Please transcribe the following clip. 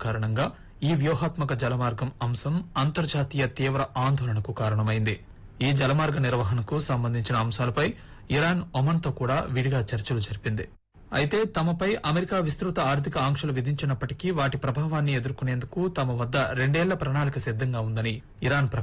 కారణంగా ఈ వ్యూహాత్మక జలమార్గం అంశం అంతర్జాతీయ తీవ్ర ఆందోళనకు కారణమైంది. ఈ జలమార్గ నిర్వహణకు సంబంధించిన అంశాలపై ఇరాన్ ఒమన్తో కూడా విడిగా చర్చలు జరిపింది. అయితే తమపై అమెరికా విస్తృత ఆర్థిక ఆంక్షలు విధించినప్పటికీ వాటి ప్రభావాన్ని ఎదుర్కొనేందుకు తమ వద్ద 2 ఏళ్ల ప్రణాళిక సిద్దంగా ఉందని ఇరాన్